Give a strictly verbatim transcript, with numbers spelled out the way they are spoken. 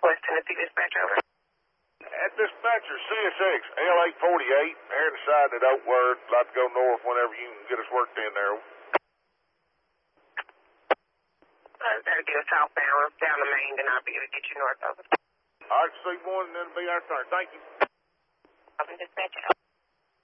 Northwest Tennessee Dispatch, over. At dispatcher, C S X, L eight forty-eight, here in the side that Oakwood. Like to go north whenever you can get us worked in there. Uh, that'll get us southbound, down the main, then I'll be able to get you north, over. All right, C one, and then it'll be our turn. Thank you. I'm in dispatch.